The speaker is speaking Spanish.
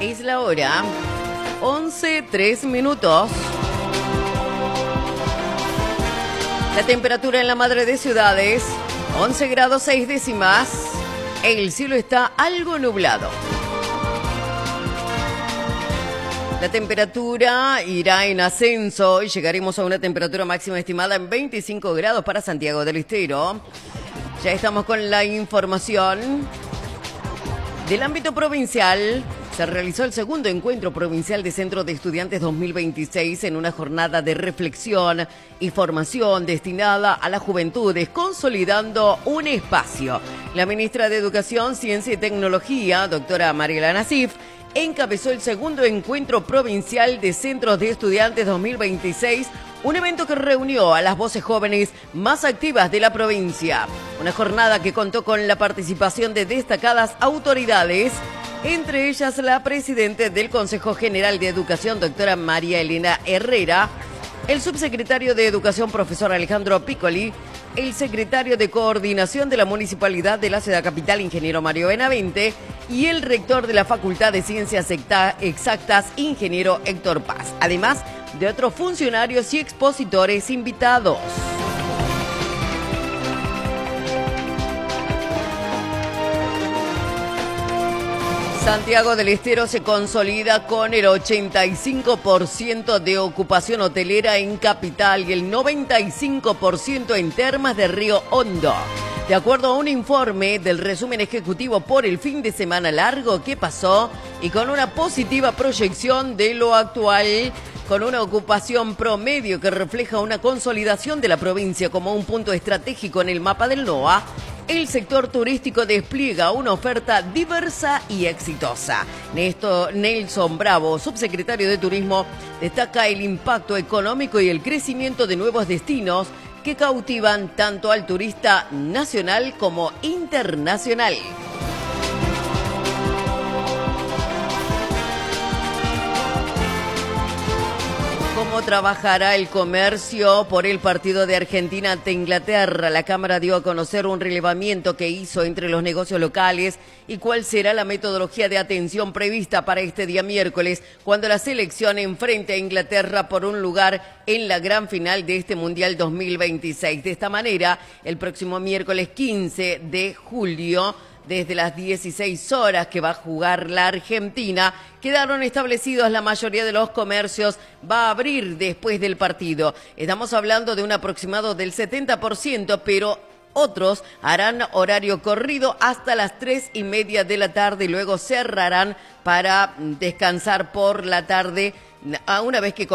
Es la hora 11:03. La temperatura en la madre de ciudades, 11 grados 6 décimas. El cielo está algo nublado. La temperatura irá en ascenso y llegaremos a una temperatura máxima estimada en 25 grados para Santiago del Estero. Ya estamos con la información del ámbito provincial. Se realizó el segundo encuentro provincial de Centro de Estudiantes 2026 en una jornada de reflexión y formación destinada a las juventudes, consolidando un espacio. La ministra de Educación, Ciencia y Tecnología, doctora Mariela Nasif, encabezó el segundo encuentro provincial de Centros de Estudiantes 2026, un evento que reunió a las voces jóvenes más activas de la provincia. Una jornada que contó con la participación de destacadas autoridades, entre ellas la presidenta del Consejo General de Educación, doctora María Elena Herrera, el subsecretario de Educación, profesor Alejandro Piccoli, el secretario de Coordinación de la Municipalidad de la Ciudad Capital, ingeniero Mario Benavente, y el rector de la Facultad de Ciencias Exactas, ingeniero Héctor Paz, además de otros funcionarios y expositores invitados. Santiago del Estero se consolida con el 85% de ocupación hotelera en capital y el 95% en Termas de Río Hondo. De acuerdo a un informe del resumen ejecutivo por el fin de semana largo que pasó y con una positiva proyección de lo actual, con una ocupación promedio que refleja una consolidación de la provincia como un punto estratégico en el mapa del NOA, el sector turístico despliega una oferta diversa y exitosa. Nelson Bravo, subsecretario de Turismo, destaca el impacto económico y el crecimiento de nuevos destinos que cautivan tanto al turista nacional como internacional. ¿Cómo trabajará el comercio por el partido de Argentina ante Inglaterra? La Cámara dio a conocer un relevamiento que hizo entre los negocios locales y cuál será la metodología de atención prevista para este día miércoles, cuando la selección enfrente a Inglaterra por un lugar en la gran final de este Mundial 2026. De esta manera, el próximo miércoles 15 de julio, desde las 16 horas que va a jugar la Argentina, quedaron establecidos la mayoría de los comercios, va a abrir después del partido. Estamos hablando de un aproximado del 70%, pero otros harán horario corrido hasta las 3:30 de la tarde y luego cerrarán para descansar por la tarde, una vez que